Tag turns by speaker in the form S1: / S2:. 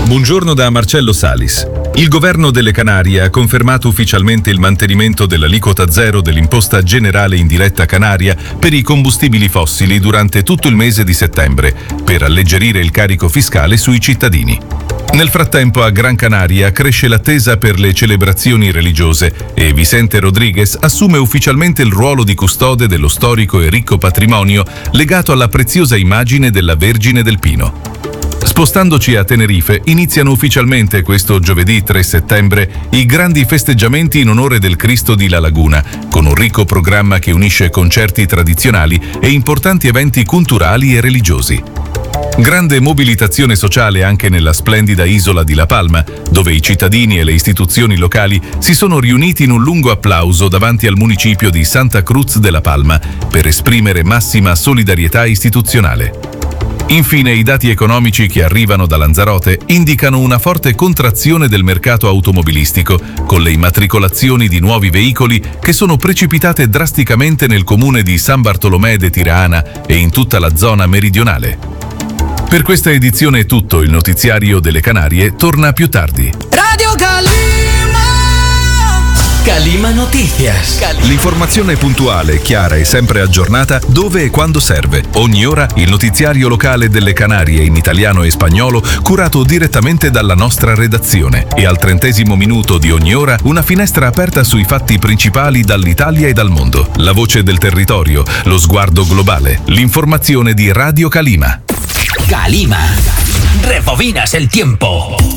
S1: Buongiorno da Marcello Salis. Il governo delle Canarie ha confermato ufficialmente il mantenimento dell'aliquota zero dell'imposta generale indiretta canaria per i combustibili fossili durante tutto il mese di settembre, per alleggerire il carico fiscale sui cittadini. Nel frattempo a Gran Canaria cresce l'attesa per le celebrazioni religiose e Vicente Rodriguez assume ufficialmente il ruolo di custode dello storico e ricco patrimonio legato alla preziosa immagine della Vergine del Pino. Spostandoci a Tenerife, iniziano ufficialmente questo giovedì 3 settembre i grandi festeggiamenti in onore del Cristo di La Laguna, con un ricco programma che unisce concerti tradizionali e importanti eventi culturali e religiosi. Grande mobilitazione sociale anche nella splendida isola di La Palma, dove i cittadini e le istituzioni locali si sono riuniti in un lungo applauso davanti al municipio di Santa Cruz de La Palma per esprimere massima solidarietà istituzionale. Infine, i dati economici che arrivano da Lanzarote indicano una forte contrazione del mercato automobilistico, con le immatricolazioni di nuovi veicoli che sono precipitate drasticamente nel comune di San Bartolomé de Tirana e in tutta la zona meridionale. Per questa edizione è tutto, il notiziario delle Canarie torna più tardi.
S2: Radio Calima Noticias.
S1: L'informazione puntuale, chiara e sempre aggiornata dove e quando serve. Ogni ora il notiziario locale delle Canarie in italiano e spagnolo curato direttamente dalla nostra redazione. E al 30° minuto di ogni ora una finestra aperta sui fatti principali dall'Italia e dal mondo. La voce del territorio, lo sguardo globale. L'informazione di Radio Calima.
S2: Calima. Rebobinas el tiempo.